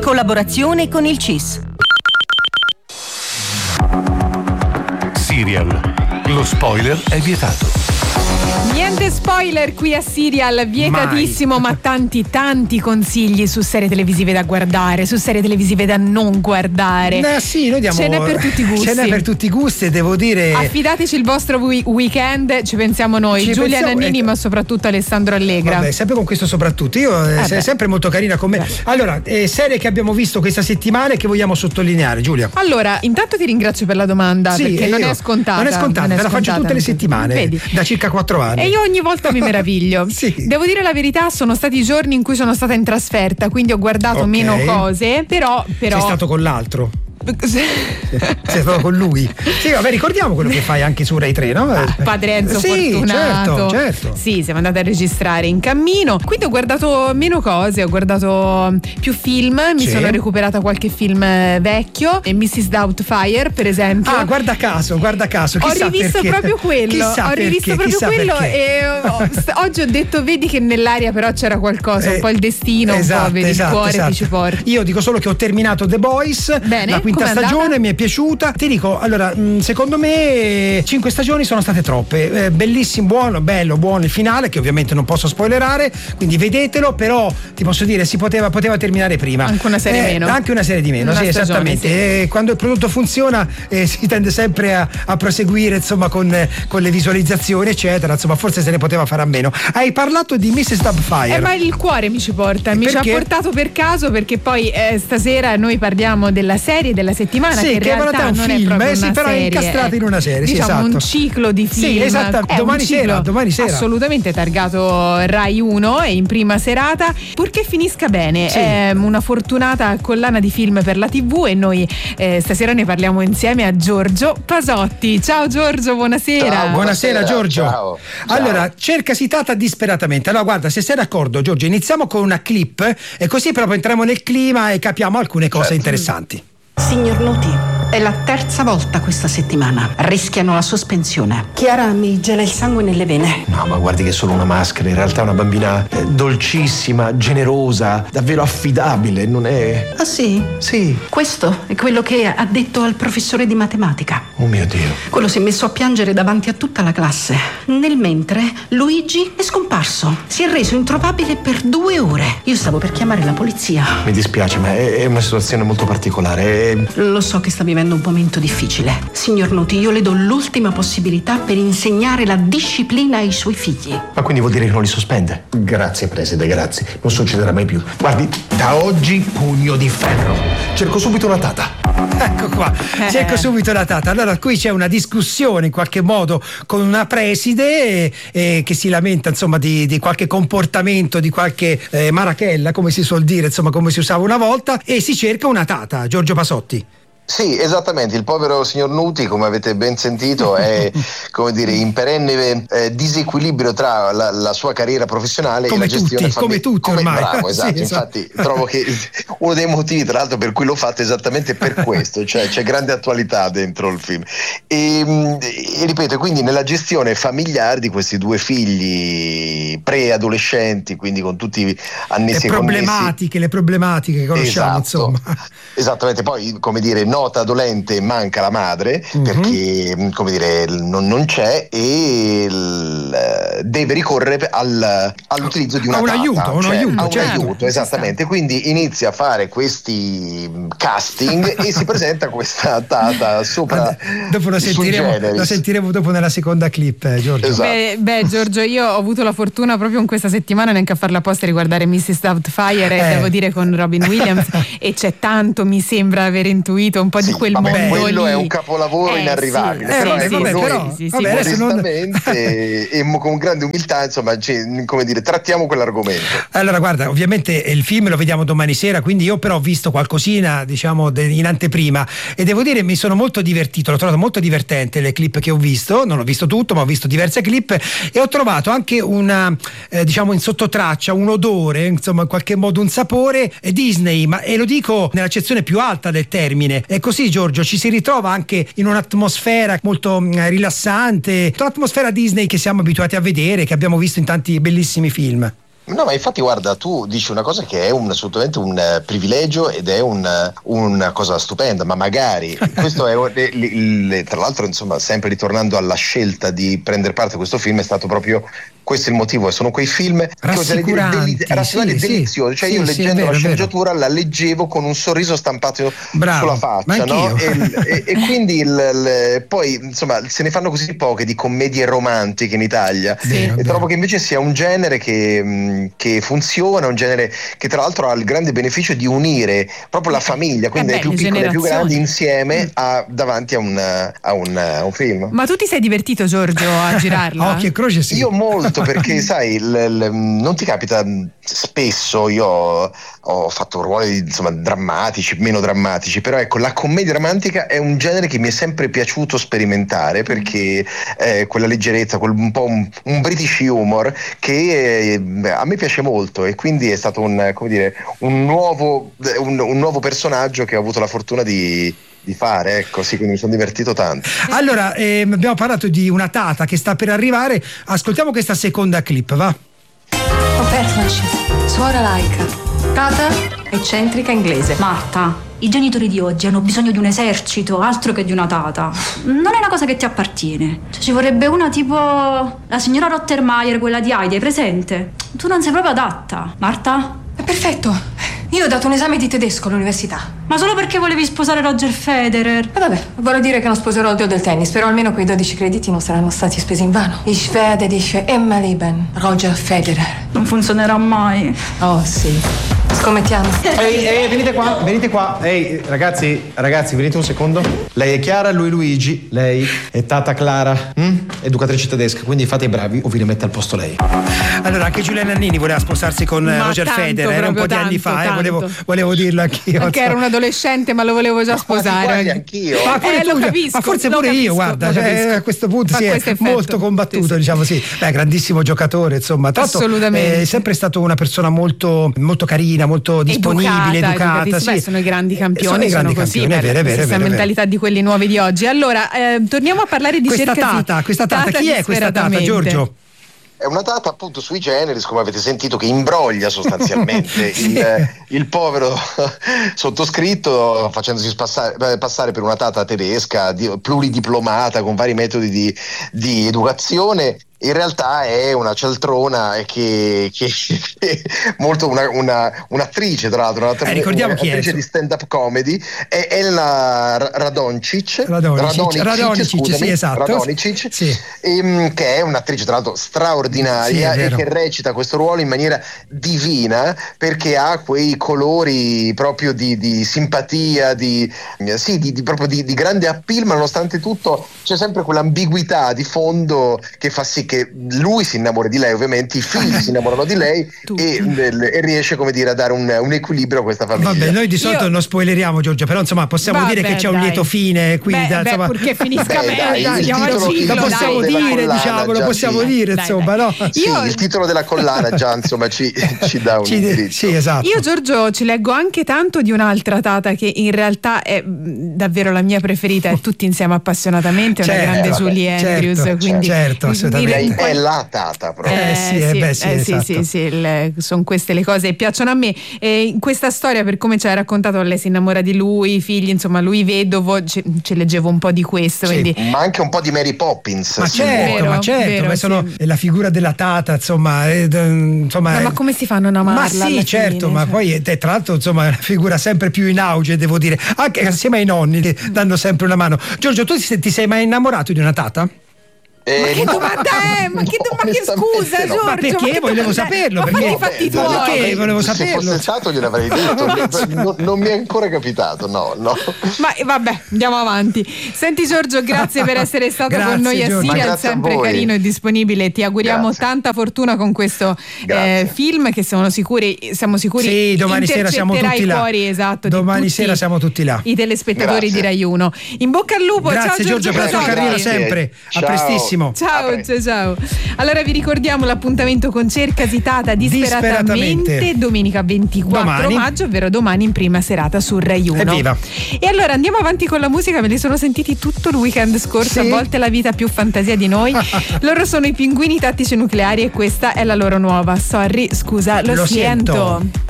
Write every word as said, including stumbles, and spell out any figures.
collaborazione con il C I S. Serial. Lo spoiler è vietato. Niente spoiler qui a Serial, vietatissimo, ma tanti tanti consigli su serie televisive da guardare, su serie televisive da non guardare. Eh sì, noi diamo, ce n'è per tutti i gusti. Ce n'è per tutti i gusti e devo dire, affidateci il vostro wi- weekend, ci pensiamo noi, ci Giulia pensiamo, Nannini, ecco. ma soprattutto Alessandro Allegra. Vabbè, sempre con questo soprattutto. Io eh, sei sempre molto carina con me. Beh. Allora, eh, serie che abbiamo visto questa settimana e che vogliamo sottolineare, Giulia. Allora, intanto ti ringrazio per la domanda, sì, perché non io, è scontata. Non è scontata, non è me la scontata. faccio tutte le settimane. Vedi? Da circa quattro anni. E io ogni volta mi meraviglio. Sì. Devo dire la verità, sono stati i giorni in cui sono stata in trasferta, quindi ho guardato okay. meno cose, però, però... Sei stato con l'altro? Sei stato con lui? Sì, vabbè, ricordiamo quello che fai anche su Rai tre, no? Ah, Padre Enzo sì, Fortunato. certo, certo. Sì, siamo andati a registrare in cammino, quindi ho guardato meno cose, ho guardato più film, mi sì. sono recuperata qualche film vecchio, e missus Doubtfire per esempio. Ah, guarda caso, guarda caso. Chissà ho rivisto perché. proprio quello, Chissà ho rivisto perché, proprio quello perché. e ho, st- oggi ho detto vedi che nell'aria però c'era qualcosa, Eh, un po' il destino, esatto, un po' vedi esatto, il cuore esatto. ti ci porta. Io dico solo che ho terminato The Boys, Bene, la quinta com'è stagione, andata? mi è piaciuta. Ti dico, allora, mh, secondo me cinque stagioni sono state troppe. Eh, bellissimo, buono, bello, buono il finale, che ovviamente non posso spoilerare, quindi vedetelo, però ti posso dire si poteva, poteva terminare prima. Anche una serie eh, meno. Anche una serie di meno, Una sì, stagione, esattamente. sì. E quando il prodotto funziona eh, si tende sempre a, a proseguire, insomma, con, eh, con le visualizzazioni, eccetera. Insomma, forse se ne poteva fare a meno. Hai parlato di missus Doubtfire. Eh, ma il cuore mi ci porta, mi ci ha Perché? portato per caso, perché poi eh, stasera noi parliamo della serie della settimana, Sì, che in che in realtà realtà è un non film, è proprio eh, sì, una però è serie, incastrato eh. in una serie, sì, diciamo esatto. un ciclo di film. Sì, esattamente, È un domani ciclo sera, domani sera. assolutamente targato Rai uno e in prima serata, purché finisca bene. Sì. È una fortunata collana di film per la tivù e noi eh, stasera ne parliamo insieme a Giorgio Pasotti. Ciao Giorgio, buonasera. Ciao, buonasera, buonasera Giorgio. Ciao. Allora, Ciao. cercasi Tata disperatamente. Allora, guarda, se sei d'accordo, Giorgio, iniziamo con una clip e così proprio entriamo nel clima e capiamo alcune cose certo. interessanti. Signor Nuti, è la terza volta questa settimana. Rischiano la sospensione. Chiara mi gela il sangue nelle vene. No, ma guardi che è solo una maschera. In realtà è una bambina eh, dolcissima, generosa, davvero affidabile. Non è... Ah sì? Sì. Questo è quello che ha detto al professore di matematica. Oh mio Dio. Quello si è messo a piangere davanti a tutta la classe. Nel mentre Luigi è scomparso. Si è reso introvabile per due ore. Io stavo per chiamare la polizia. Mi dispiace, ma è, è una situazione molto particolare. È... Lo so che sta vivendo un momento difficile. Signor Nuti, io le do l'ultima possibilità per insegnare la disciplina ai suoi figli. Ma quindi vuol dire che non li sospende? Grazie, preside, grazie. Non succederà mai più. Guardi, da oggi pugno di ferro. Cerco subito una tata. Ecco qua, cerco subito la Tata. Allora, qui c'è una discussione in qualche modo con una preside eh, eh, che si lamenta, insomma, di, di qualche comportamento, di qualche eh, marachella, come si suol dire, insomma, come si usava una volta, e si cerca una Tata. Giorgio Pasotti. Sì, esattamente, il povero signor Nuti, come avete ben sentito, è come dire in perenne eh, disequilibrio tra la, la sua carriera professionale come e la gestione tutti, familiare. come tutti ormai. Bravo, esatto, sì, esatto. Infatti trovo che uno dei motivi tra l'altro per cui l'ho fatto è esattamente per questo, cioè c'è grande attualità dentro il film. E, e ripeto, quindi nella gestione familiare di questi due figli preadolescenti, quindi con tutti gli annessi le e problematiche, connessi. le problematiche che conosciamo, Esatto. insomma. Esattamente, poi come dire, nota dolente, manca la madre Mm-hmm. perché come dire non, non c'è e il, deve ricorrere al, all'utilizzo di una a un tata, aiuto, a un cioè, aiuto, a un certo. aiuto, esattamente. Quindi inizia a fare questi casting e si presenta questa tata sopra. Dopo lo sentiremo, lo sentiremo dopo nella seconda clip, eh, Giorgio. Esatto. Beh, beh, Giorgio, io ho avuto la fortuna proprio in questa settimana neanche a farla apposta di guardare missus Doubtfire, Eh. devo dire, con Robin Williams e c'è tanto, mi sembra aver intuito un po' Sì, di quel vabbè, mondo quello lì. è un capolavoro Eh, inarrivabile, sì, però sì, ecco, sì, noi però, sì, sì, vabbè, adesso non- modestamente e con grande umiltà, insomma, cioè, come dire, trattiamo quell'argomento. Allora, guarda, ovviamente il film lo vediamo domani sera, quindi io però ho visto qualcosina, diciamo, de- in anteprima e devo dire mi sono molto divertito, l'ho trovato molto divertente le clip che ho visto, non ho visto tutto ma ho visto diverse clip e ho trovato anche una, eh, diciamo in sottotraccia, un odore, insomma in qualche modo un sapore eh, Disney, ma e lo dico nell'accezione più alta del termine. E così, Giorgio, ci si ritrova anche in un'atmosfera molto mh, rilassante, un'atmosfera Disney che siamo abituati a vedere, che abbiamo visto in tanti bellissimi film. No, ma infatti guarda, tu dici una cosa che è un, assolutamente un uh, privilegio ed è un, uh, una cosa stupenda, ma magari questo è le, le, tra l'altro, insomma, sempre ritornando alla scelta di prendere parte a questo film, è stato proprio questo il motivo, sono quei film rassicuranti, che rassicuranti sì, e deliziosi, cioè sì, io sì, leggendo vero, la sceneggiatura la leggevo con un sorriso stampato Bravo, sulla faccia, no? e, e, e quindi il, il, poi insomma se ne fanno così poche di commedie romantiche in Italia, vero, e vero. trovo che invece sia un genere che, che funziona, un genere che tra l'altro ha il grande beneficio di unire proprio la famiglia, quindi le più piccole e le più grandi insieme a, davanti a un, a, un, a un film. Ma tu ti sei divertito, Giorgio, a girarla? Occhio e croce, sì. Io molto, perché sai, l, l, non ti capita spesso, io ho, ho fatto ruoli insomma drammatici, meno drammatici, però ecco, la commedia romantica è un genere che mi è sempre piaciuto sperimentare, perché eh, quella leggerezza, quel, un po' un, un British humor che eh, a me piace molto, e quindi è stato un, come dire, un nuovo, un, un nuovo personaggio che ho avuto la fortuna di di fare, ecco, sì, quindi mi sono divertito tanto. Allora, ehm, abbiamo parlato di una tata che sta per arrivare, ascoltiamo questa seconda clip, va? Ho perso, suora laica, tata eccentrica inglese. Marta, i genitori di oggi hanno bisogno di un esercito, altro che di una tata. Non è una cosa che ti appartiene. Cioè, ci vorrebbe una tipo la signora Rottermeier, quella di Heidi, hai presente? Tu non sei proprio adatta, Marta? È perfetto. Io ho dato un esame di tedesco all'università. Ma solo perché volevi sposare Roger Federer? E vabbè, vorrei dire che non sposerò il dio del tennis, però almeno quei dodici crediti non saranno stati spesi in vano. Ich werde dich immer lieben, Roger Federer. Non funzionerà mai. Oh sì, scommettiamo. Ehi, ehi, venite qua, venite qua. Ehi, ragazzi, ragazzi, venite un secondo. Lei è Chiara, lui Luigi. Lei è Tata Clara, hm? Educatrice tedesca, quindi fate i bravi o vi rimette al posto lei. Allora, anche Giulia Nannini voleva sposarsi con Ma Roger tanto, Federer, era un po' di tanto, anni fa, tanto. eh, volevo, volevo dirlo anch'io. Perché ero un adolescente, ma lo volevo già sposare. Guardi, anch'io. Ma, pure Eh, tu, lo capisco, ma forse lo pure capisco, io, guarda, lo cioè, capisco. a questo punto Fa si è questo effetto. molto combattuto, Sì, sì. diciamo sì. Beh, grandissimo giocatore, insomma. Tra l'altro, Assolutamente. È sempre stato una persona molto, molto carina, molto disponibile, educata. educatissima. Sì. Beh, sono i grandi campioni, Sono i grandi così, campioni, è per vero, è la vero, è stessa vero, è mentalità di quelli nuovi di oggi. Allora, eh, torniamo a parlare di Questa cercasi. tata, questa tata, chi è questa tata, disperatamente. Giorgio? È una tata appunto sui generis, come avete sentito, che imbroglia sostanzialmente Sì. il, il povero sottoscritto, facendosi passare, passare per una tata tedesca, di, pluridiplomata, con vari metodi di, di educazione. In realtà è una cialtrona che, che, che molto una, una, un'attrice, tra l'altro, una, Eh, ricordiamo chi è, un'attrice di stand-up comedy, è Elena Radoncic, Radonicic, Radonicic, scusami, sì, esatto. Radonicic, Sì. ehm, che è un'attrice tra l'altro straordinaria, Sì, è e vero. che recita questo ruolo in maniera divina, perché ha quei colori proprio di, di simpatia, di, eh, sì, di, di, proprio di, di grande appeal, ma nonostante tutto c'è sempre quell'ambiguità di fondo che fa sì che lui si innamori di lei, ovviamente i figli si innamorano di lei e, e riesce, come dire, a dare un, un equilibrio a questa famiglia. Vabbè, noi di solito Io- non spoileriamo, Giorgio, però insomma possiamo Vabbè, dire che c'è un dai. lieto fine qui. Beh, da, beh, insomma, purché finisca Beh, bene, dai, dai, il andiamo al titolo- il ciclo, lo titolo possiamo dai. della dire, collana diciamo, lo già, possiamo sì. dire, Dai, insomma, dai. no? Sì, Io- il titolo della collana già insomma ci, ci dà un Ci- indirizzo. sì, esatto. Io, Giorgio, ci leggo anche tanto di un'altra tata che in realtà è mh, davvero la mia preferita, e tutti insieme appassionatamente, una Certo, grande vabbè, Julie certo, Andrews, quindi certo, assolutamente. Lei in qual- è la tata proprio. Eh, sì, eh, beh, sì, eh, sì, esatto. sì, sì, il- sono queste le cose che piacciono a me. E in questa storia, per come ci ha raccontato, lei si innamora di lui, i figli, insomma, lui vedovo, ci, ci leggevo un po' di questo, Sì. quindi Ma anche un po' di Mary Poppins. Ma si certo, muore. ma certo, vero, ma sono sì. è la figura della tata, insomma, è, insomma No, è- ma come si fanno a non amarla? Ma sì, alla certo, fine, ma cioè. poi è, tra l'altro, insomma, è una figura sempre più in auge, devo dire, anche assieme ai nonni che danno sempre una mano. Giorgio, tu ti, ti sei mai innamorato di una tata? Eh, Ma che no, domanda è? Ma che, no, ma che scusa, onestamente no. Giorgio? Ma perché? che Volevo domanda è? saperlo, Ma perché- fatti i fatti Vabbè, tuoi. perché volevo se saperlo. fosse stato gliel'avrei detto. non, non mi è ancora capitato, no, no. Ma eh, vabbè, andiamo avanti. Senti Giorgio, grazie per essere stato Grazie, con noi a Giorgio. Ma Serial, grazie a sempre voi. carino e disponibile. Ti auguriamo Grazie. tanta fortuna con questo eh, Grazie. film, che siamo sicuri, siamo sicuri Sì, domani sera siamo intercetterà tutti i là. cuori, esatto, di Domani tutti sera siamo tutti là. I telespettatori Grazie. di Rai uno. In bocca al lupo, Grazie ciao Giorgio per la tua Casotti. carriera Grazie. sempre. A Ciao. prestissimo. prestissimo. Ciao, ciao, ciao. Allora vi ricordiamo l'appuntamento con Cercasi Tata disperatamente, Disperatamente. domenica ventiquattro Domani. maggio, ovvero domani in prima serata su Rai uno. Evviva. E allora andiamo avanti con la musica, me li sono sentiti tutto il weekend scorso, Sì? a volte la vita più fantasia di noi. Loro sono i Pinguini Tattici Nucleari e questa è la loro nuova. Sorry, scusa, lo, Lo siento. siento.